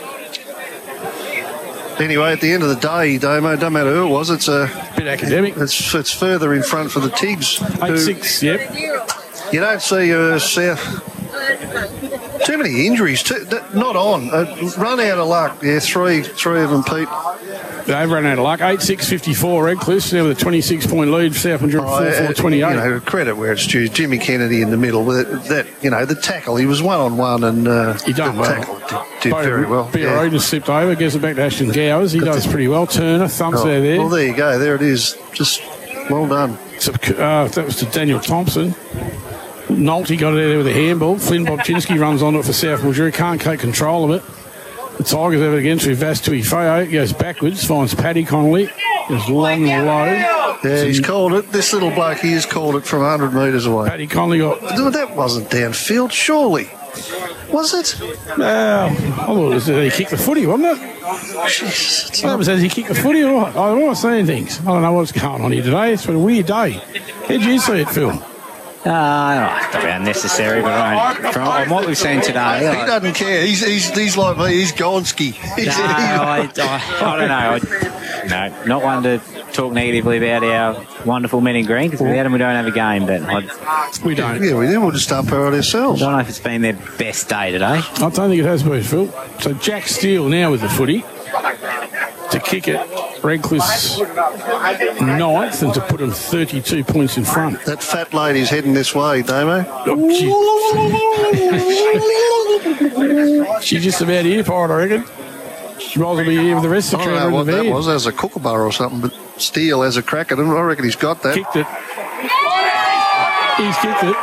Anyway, at the end of the day, Damo, doesn't matter who it was, it's a bit academic. It's further in front for the Tigs. 8-6, yep. You don't see South. Too many injuries. Not on. Run out of luck. Yeah, three of them, Pete. They've run out of luck. 8-6-54, Redcliffe. Now with a 26-point lead. South Mildura 4-4-28. Credit where it's due. Jimmy Kennedy in the middle. The tackle. He was one-on-one and he done well. Tackle did very well. Peter Oden slipped over. Gives it back to Ashton Gowers. He does pretty well. Turner, thumbs there. Well, there you go. There it is. Just well done. So, that was to Daniel Thompson. Nolte got it there with a handball. Flynn Bobchinski runs on it for South Mildura. Can't take control of it. The Tigers have it again through Vastui Feo. Goes backwards, finds Paddy Connolly. Goes long and low. Yeah, he's called it. This little bloke, he has called it from 100 metres away. Paddy Connolly got... That wasn't downfield, surely. Was it? I thought it was he kicked the footy, wasn't it? Jesus. What happens as he kicked the footy or what? I'm not seeing things. I don't know what's going on here today. It's been a weird day. How did you see it, Phil? Probably unnecessary, but from what we've seen today... He doesn't care. He's like me. He's Gonski. I don't know. No, not one to talk negatively about our wonderful men in green, because without them we don't have a game, but we don't. Yeah, we do. We'll just umpire it ourselves. I don't know if it's been their best day today. I don't think it has been, Phil. So Jack Steele now with the footy to kick it. Redcliffe's ninth and to put him 32 points in front. That fat lady's heading this way, Damo. She's just about here, Pirate, I reckon. She might as well be here with the rest of the crowd. I don't know what that was. That was a kookaburra or something, but Steele has a crack at him. I reckon he's got that. Kicked it. He's kicked it.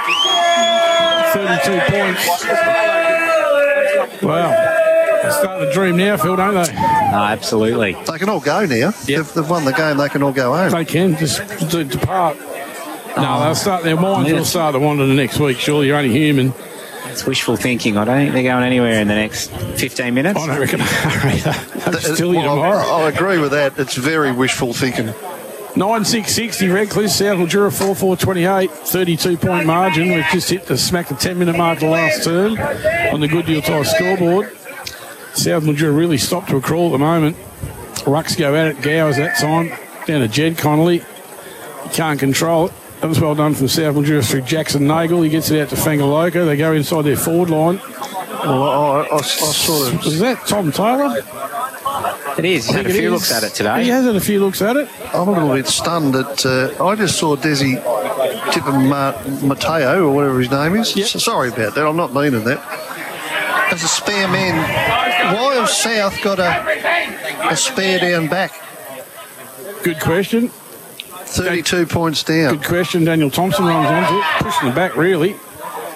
32 points. Wow. They're starting to dream now, Phil, don't they? No, absolutely. They can all go now. Yep. They've won the game, they can all go home. They can, just depart. No, they'll start, their minds will start to wander the next week, surely. You're only human. It's wishful thinking. I don't think they're going anywhere in the next 15 minutes. I don't reckon either. Still here tomorrow. I agree with that. It's very wishful thinking. 9-6-60, Redcliffe, South Mildura 4-4-28, 32-point margin. We've just hit the 10-minute mark of the last term on the Good Deal Tyre scoreboard. South Mildura really stopped to a crawl at the moment. Rucks go at it. Gowers that time. Down to Jed Connolly. He can't control it. That was well done from South Mildura through Jackson Nagel. He gets it out to Fangaloka. They go inside their forward line. Well, I sort of... Was that Tom Taylor? It is. He's had a few looks at it today. He has had a few looks at it. I'm a little bit stunned that I just saw Desi tipping Mateo, or whatever his name is. Yep. Sorry about that. I'm not meaning that. As a spare man, why has South got a spare down back? Good question. 32 points down. Good question. Daniel Thompson runs onto it, pushing it back really.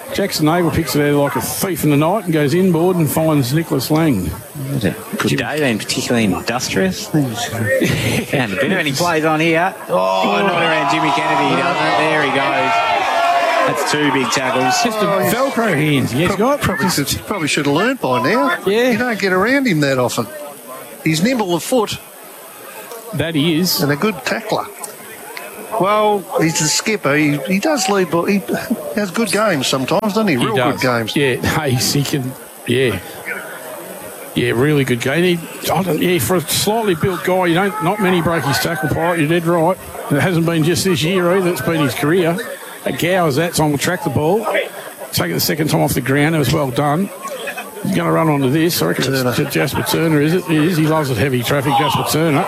Jackson Nagel picks it out like a thief in the night and goes inboard and finds Nicholas Lang. Good day then, particularly industrious. Found a bit of any plays on here. Oh, not around Jimmy Kennedy, doesn't it? There he goes. That's 2 big tackles. Just a Velcro hands. Yes, got probably should have learned by now. Yeah. You don't get around him that often. He's nimble of foot. That he is. And a good tackler. Well, he's the skipper. He does lead, but he has good games sometimes, doesn't he? Real good games. Yeah, he can. Yeah. Yeah, really good game. For a slightly built guy, not many break his tackle, Pirate. You're dead right. It hasn't been just this year either. It's been his career. Gowers that time will track the ball. Take it the second time off the ground. It was well done. He's going to run onto this. I reckon it's Jasper Turner, is it? It is. He loves it heavy traffic, Jasper Turner.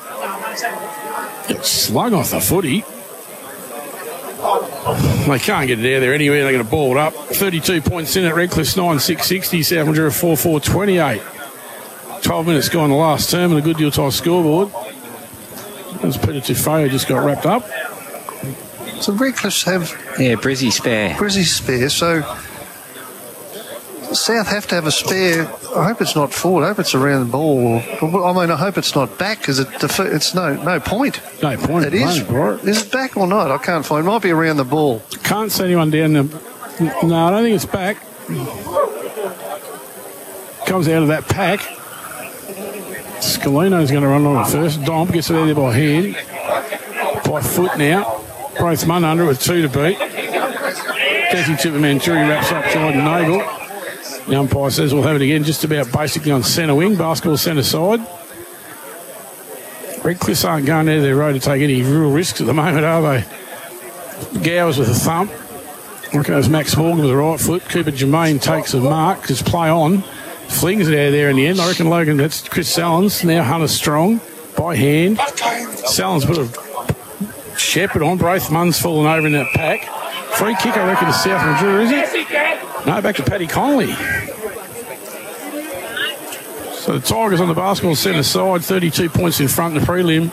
Gets slung off the footy. They can't get it out there anywhere. They're going to ball it up. 32 points in at Redcliffe, 9-6-60. South Mildura 4-4-28. 12 minutes gone the last term and a good deal tie scoreboard. As Peter Tufeo just got wrapped up. So Redcliffe have... Yeah, Brizzy spare. So South have to have a spare. I hope it's not forward. I hope it's around the ball. I hope it's not back because it's no point. No point. It is. Is it back or not? I can't find. It might be around the ball. Can't see anyone down there. No, I don't think it's back. Comes out of that pack. Scalino's going to run on it first. Dom gets it out there by hand. By foot now. Braithman under it with 2 to beat. Desi Tipperman-Turi wraps up Jordan Nagel. The umpire says we'll have it again just about basically on centre wing. Basketball centre side. Redcliffe aren't going out of their road to take any real risks at the moment, are they? Gowers with a thump. I reckon it was Max Morgan with the right foot. Cooper Jermaine takes a mark. Just play on. Flings it out of there in the end. I reckon Logan, that's Chris Sallins. Now Hunter Strong by hand. Sallins put a shepherd on. Braithman's fallen over in that pack. Free kick, I reckon, to South Mildura, is it? No, back to Paddy Connolly. So the Tigers on the basketball centre side, 32 points in front in the prelim.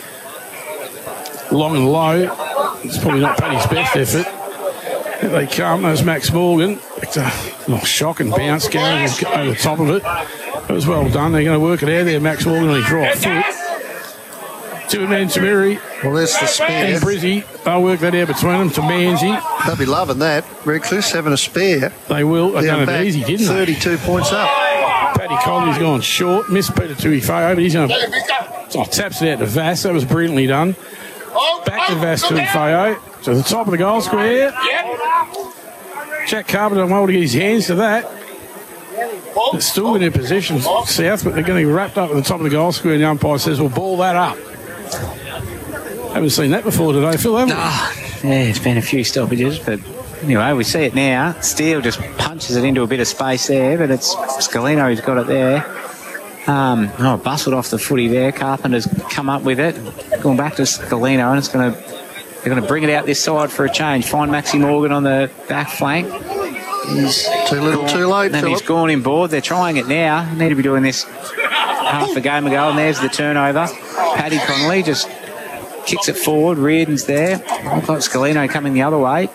Long and low. It's probably not Paddy's best effort. Here they come. There's Max Morgan. It's a shock and bounce going over the top of it. It was well done. They're going to work it out there. Max Morgan on his right foot. Tipperman Tamiri. Well, there's the spare. And Brizzy. They'll work that out between them to Manzi. They'll be loving that. Redcliffe's having a spare. They will. They done it easy, didn't they? 32 points up. Paddy Colley's gone short. Missed Peter Tuifeo, but he's going to... taps it out to Vass. That was brilliantly done. Back to Vass Tuifeo. To the top of the goal square. Jack Carpenter done well to get his hands to that. They're still in their position, South, but they're going to be wrapped up at the top of the goal square, and the umpire says, we'll ball that up. Haven't seen that before today, Phil, haven't we? Yeah, it's been a few stoppages, but anyway, we see it now. Steele just punches it into a bit of space there, but it's Scalino who's got it there. Bustled off the footy there. Carpenter's come up with it. Going back to Scalino, and they're going to bring it out this side for a change. Find Maxi Morgan on the back flank. He's too little, too late, and he's gone in board. They're trying it now. Need to be doing this half a game ago, and there's the turnover. Paddy Connolly just kicks it forward. Reardon's there. I've got Scalino coming the other way.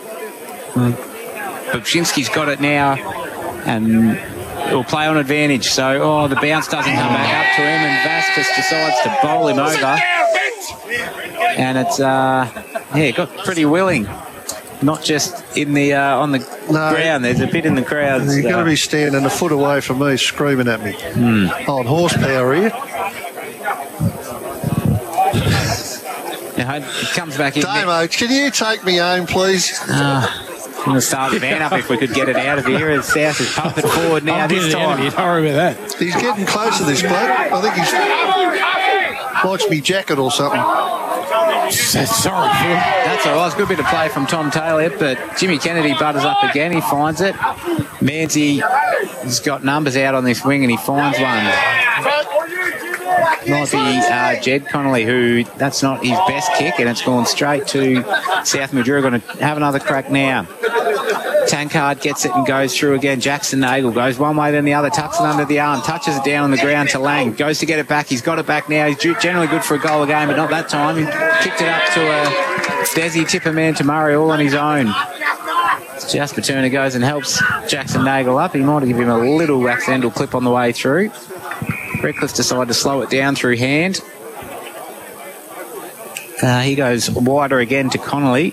Bubczynski's got it now, and it'll play on advantage. So, the bounce doesn't come back up to him, and Vass just decides to bowl him over. And it's, got pretty willing. Not just in the on the ground. There's a bit in the crowd. You're going to be standing a foot away from me, screaming at me. On horsepower here. He comes back in. Damo, can you take me home, please? I'm going to start the van up if we could get it out of here. As South is pumping forward now this time. Don't worry about that. He's getting close to this bloke. I think he's watched me jacket or something. Sorry, Phil. That's all right. It's a good bit of play from Tom Taylor, but Jimmy Kennedy butters up again. He finds it. Manzi has got numbers out on this wing, and he finds one. Might be Jed Connolly, who that's not his best kick, and it's gone straight to South Mildura. Going to have another crack now. Tankard gets it and goes through again. Jackson Nagel goes one way then the other, tucks it under the arm, touches it down on the ground to Lang, goes to get it back. He's got it back now. He's generally good for a goal a game, but not that time. He kicked it up to Desi Tipperman to Murray all on his own. Jasper Turner goes and helps Jackson Nagel up. He might have given him a little accidental clip on the way through. Reckless decided to slow it down through hand. He goes wider again to Connolly.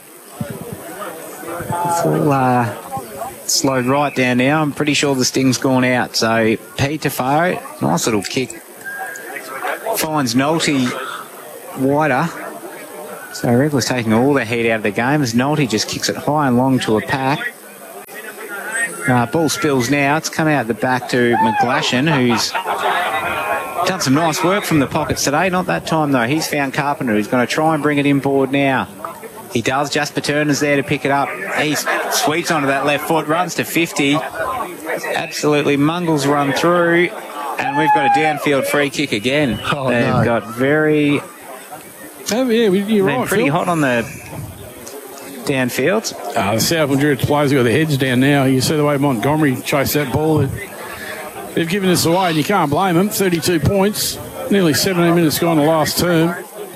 Full slowed right down now. I'm pretty sure the sting's gone out. So Pete Tafaro, nice little kick. Finds Nolte wider. So Reckless taking all the heat out of the game as Nolte just kicks it high and long to a pack. Ball spills now. It's come out the back to McGlashan, who's done some nice work from the pockets today. Not that time, though. He's found Carpenter, who's going to try and bring it inboard now. He does. Jasper Turner's there to pick it up. He sweeps onto that left foot, runs to 50. Absolutely mungles run through. And we've got a downfield free kick again. Oh, They've no. got very... Oh, yeah, you're been right, pretty Phil. hot on the downfield. The South Mildura players have got their heads down now. You see the way Montgomery chased that ball. They've given us away, and you can't blame them. 32 points, nearly 17 minutes gone the last term.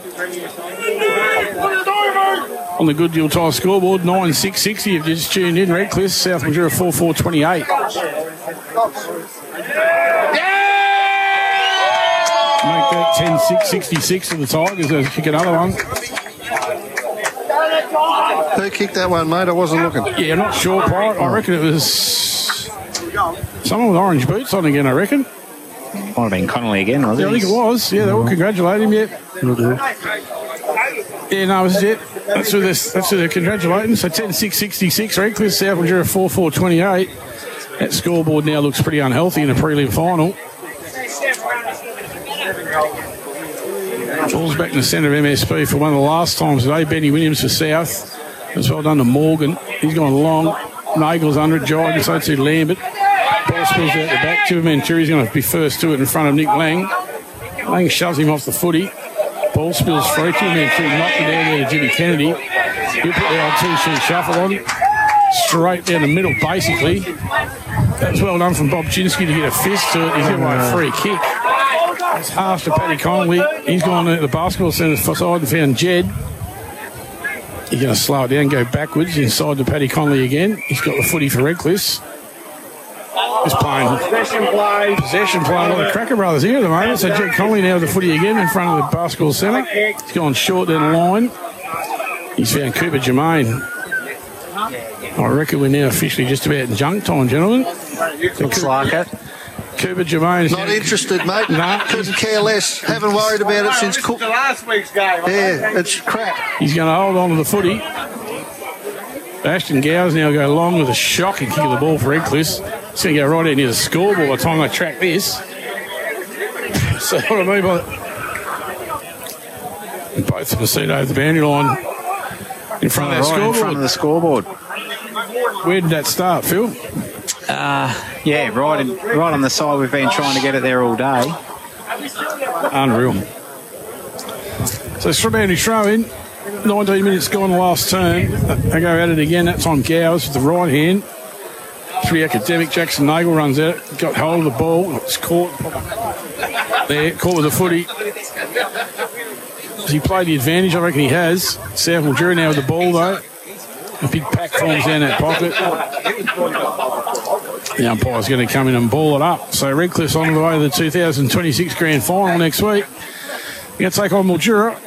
On the Good Deal Tire scoreboard, 9-6-60. You've just tuned in. Redcliffe, South Mildura 4-4-28. Make that 10-6-66 to the Tigers. They'll kick another one. Who kicked that one, mate? I wasn't looking. Yeah, not sure, Pirate. I reckon it was someone with orange boots on again, I reckon. Might have been Connolly again, wasn't Yeah, I think it was. Yeah, they all congratulate him, yeah. Yeah, no, it was it. That's who they're congratulating. So 10-6-66, Redcliffe, South Mildura 4-4-28. That scoreboard now looks pretty unhealthy in a prelim final. Ball's back in the centre of MSP for one of the last times today. Benny Williams for South. As well done to Morgan. He's gone long. Nagel's under it. Jordan, so to Lambert. Ball spills out the back. Jimmy Venturi's going to be first to it in front of Nick Lang. Lang shoves him off the footy. Ball spills free. Jimmy Venturi knocked it down there to Jimmy Kennedy. He'll put the old two-sheet shuffle on. Straight down the middle, basically. That was well done from Bob Chinsky to get a fist to it. He's given away a free kick. It's half to Paddy Connolly. He's gone to the basketball centre side and found Jed. He's going to slow it down, go backwards inside to Paddy Connolly again. He's got the footy for Redcliffe. He's playing possession play. A lot of Cracker Brothers here at the moment. So Jed Connolly now with the footy again in front of the basketball centre. He's gone short down the line. He's found Cooper Germain. I reckon we're now officially just about in junk time, gentlemen. Looks like it. Cooper Germain. Not interested, mate. No. Couldn't care less. Haven't worried about it since Cook. Last week's game. Yeah, it's crap. He's going to hold on to the footy. Ashton Gow's now go long with a shocking kick of the ball for Redcliffe. It's going to go right out near the scoreboard by the time they track this. So what I mean by both of them see over the boundary line in front of that scoreboard. In front of the scoreboard. Where did that start, Phil? Yeah, right on the side. We've been trying to get it there all day. Unreal. So Strabani throw in. 19 minutes gone the last turn. They go at it again. That time Gowers with the right hand. 3 academic. Jackson Nagel runs out. Got hold of the ball. It's caught there. Caught with the footy. Has he played the advantage? I reckon he has. South Mildura now with the ball though. A big pack forms down that pocket. The umpire's going to come in and ball it up. So Redcliffe's on the way to the 2026 Grand Final next week. They're going to take on Mildura.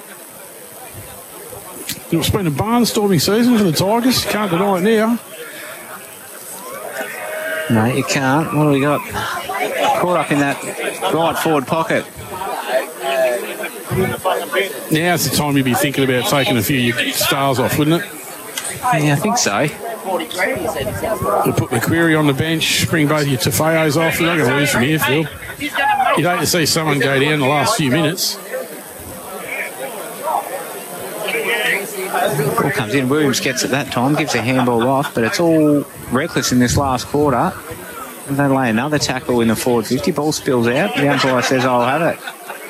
It's been a barnstorming season for the Tigers. Can't deny it now. No, you can't. What do we got? Caught up in that right forward pocket. Now's the time you'd be thinking about taking a few of your stars off, wouldn't it? Yeah, I think so. You'll put McQuarrie on the bench, bring both your Tafayos off. You're not going to lose from here, Phil. You'd hate to see someone go down the last few minutes. Ball comes in. Williams gets it that time, gives a handball off, but it's all Reckless in this last quarter. And they lay another tackle in the forward 50. Ball spills out. The umpire says, I'll have it.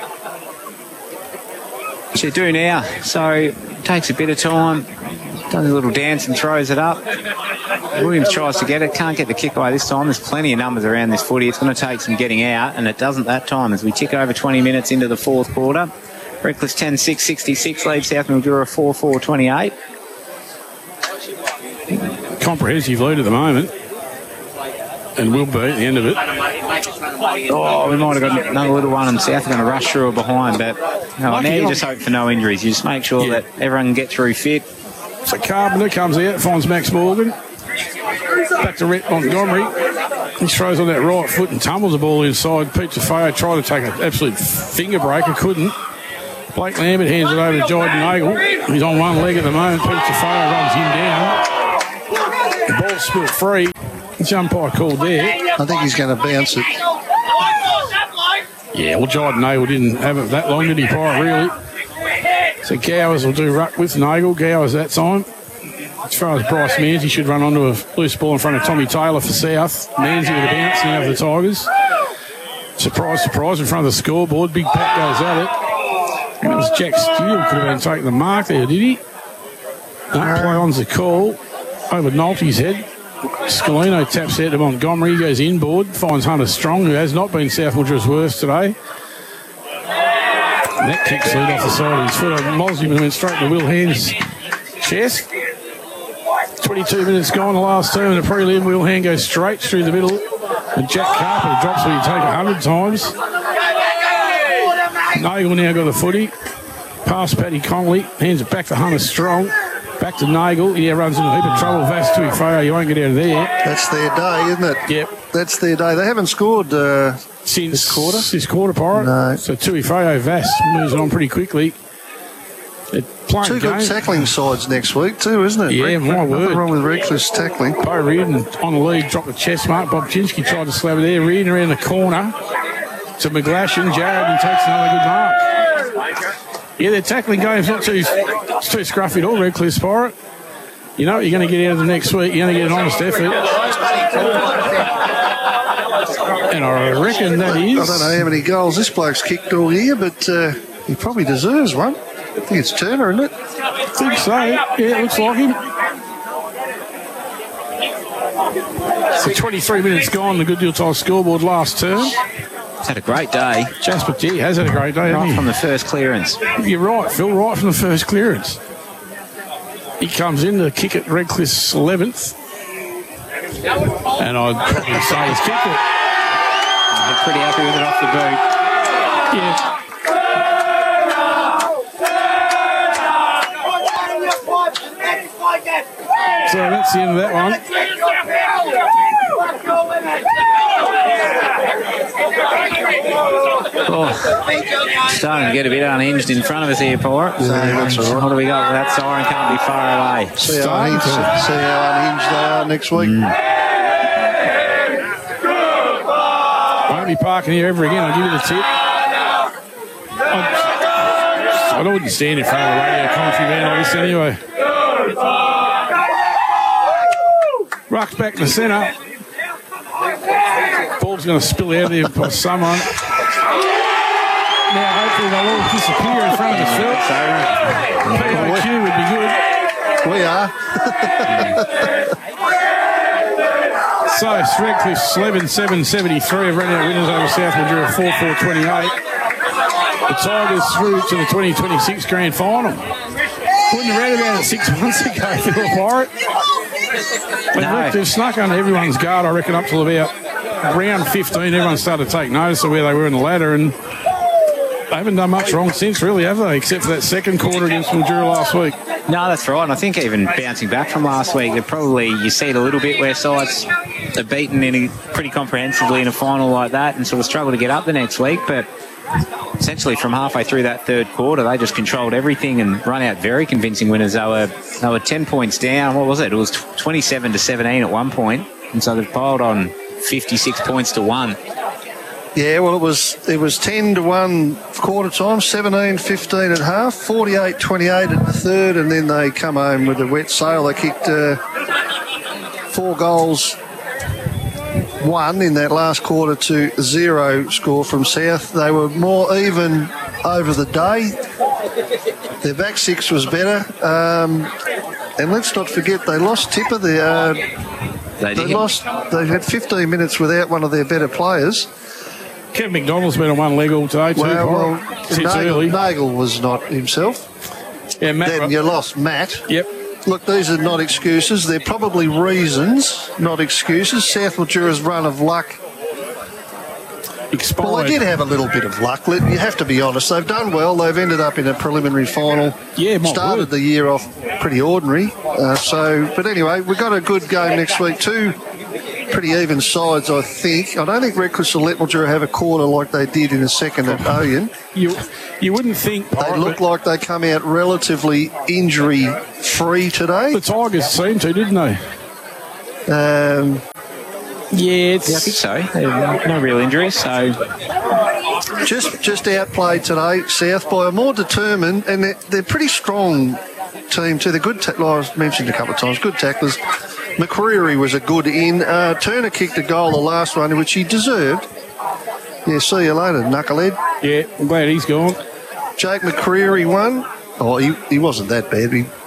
Which they do now. So it takes a bit of time. Does a little dance and throws it up. Williams tries to get it. Can't get the kick away this time. There's plenty of numbers around this footy. It's going to take some getting out, and it doesn't that time as we tick over 20 minutes into the fourth quarter. Reckless 10-6-66 leads South Mildura 4-4-28. comprehensive lead at the moment. And will be at the end of it. Oh, we might have got another little one, and South are going to rush through or behind, but now you just hope for no injuries. You just make sure that everyone can get through fit. So Carpenter comes out, finds Max Morgan. Back to Rhett Montgomery. He throws on that right foot and tumbles the ball inside. Pete Tafeo tried to take an absolute finger breaker, couldn't. Blake Lambert hands it over to Jordan Nagel. He's on one leg at the moment. Pete Tafeo runs him down. The ball's spilled free. The umpire called there. I think he's going to bounce it. Yeah, well, Jordan Nagel didn't have it that long, did he, Pirate, really? So Gowers will do ruck with Nagel. Gowers that time. As far as Bryce Manzi should run onto a loose ball in front of Tommy Taylor for South. Manzi with a bounce now for the Tigers. Surprise, surprise, in front of the scoreboard. Big Pat goes at it. And it was Jack Steele could have been taking the mark there, did he? No, play on's the call. Over Nolte's head. Scalino taps out to Montgomery. He goes inboard. Finds Hunter Strong, who has not been South Mildura's worst today. And that kick slid off the side of his foot. Mosman went straight to Will Hand's chest. 22 minutes gone, the last term in the prelim. Will Hand goes straight through the middle. And Jack Carpenter drops what he'd take 100 times. Nagel now got the footy. Past Paddy Connolly. Hands it back to Hunter Strong. Back to Nagel. He runs into a heap of trouble. Vass Tuifeo. You won't get out of there. That's their day, isn't it? Yep. That's their day. They haven't scored since this quarter. This quarter, Pirate. No. So Tuifeo, Vass moves on pretty quickly. Two good tackling sides next week too, isn't it? Yeah, my word. Nothing wrong with Reckless tackling. Bo Reardon on the lead, dropped the chest mark. Bob Chinsky tried to slap it there. Reardon around the corner to McGlashan. Jared takes another good mark. Yeah, their tackling game's not too scruffy at all, Redcliffe Pirate. You know what you're going to get out of the next week. You're going to get an honest effort. And I reckon that is... I don't know how many goals this bloke's kicked all year, but he probably deserves one. I think it's Turner, isn't it? I think so. Yeah, it looks like him. So 23 minutes gone, the Good Deal Time scoreboard last term. He's had a great day. Jasper G has had a great day, hasn't he? Right from the first clearance. You're right, Phil, right from the first clearance. He comes in to kick at Redcliffe's 11th. And I'd probably say he's kicked it. I'm pretty happy with it off the boot. Yeah. So that's the end of that one. Oh, starting to get a bit unhinged in front of us here, Pirate. So what do we got? That siren can't be far away. See how unhinged they are next week. Won't be parking here ever again. I'll give you the tip. I wouldn't stand in front of a radio commentary band like this anyway. Ruck's back in the centre. Ball's going to spill out there by someone. Now, hopefully, they'll all disappear in front of the field. POQ would be good. We are. So, Redcliffe 11-7-73 have run out winners over South Mildura 4-4-28. The Tigers through to the 2026 Grand Final. Wouldn't have read about it 6 months ago if they were Pirate. They've snuck under everyone's guard, I reckon, up till about round 15. Everyone started to take notice of where they were in the ladder, and they haven't done much wrong since, really, have they? Except for that second quarter against Mildura last week. No, that's right. And I think even bouncing back from last week, you see it a little bit where sides are beaten pretty comprehensively in a final like that and sort of struggle to get up the next week. But essentially from halfway through that third quarter, they just controlled everything and run out very convincing winners. They were 10 points down. What was it? It was 27-17 at one point. And so they've piled on 56 points to 1. Yeah, well, it was 10-1 quarter time, 17-15 at half, 48-28 at the third, and then they come home with a wet sail. They kicked 4 goals, 1 in that last quarter to 0 score from South. They were more even over the day. Their back six was better. And let's not forget, they lost Tipper. They had 15 minutes without one of their better players. Kevin McDonald's been on one leg all day too. Nagel was not himself. Yeah, Matt. Then you lost Matt. Yep. Look, these are not excuses. They're probably reasons, not excuses. South Mildura's run of luck expired. Well, they did have a little bit of luck. You have to be honest. They've done well. They've ended up in a preliminary final. Yeah, started the year off pretty ordinary. But anyway, we've got a good game next week. Two pretty even sides, I think. I don't think Redcliffe will let Mildura have a quarter like they did in the second at Oyen. You wouldn't think they look like they come out relatively injury-free today. The Tigers seemed to, didn't they? Yeah, I think so. No real injuries, so just outplayed today. South by a more determined, and they're pretty strong team too. They're good. I've mentioned a couple of times. Good tacklers. McCreary was a good in. Turner kicked a goal the last one, which he deserved. Yeah, see you later, knucklehead. Yeah, I'm glad he's gone. Jake McCreary won. Oh, he wasn't that bad. He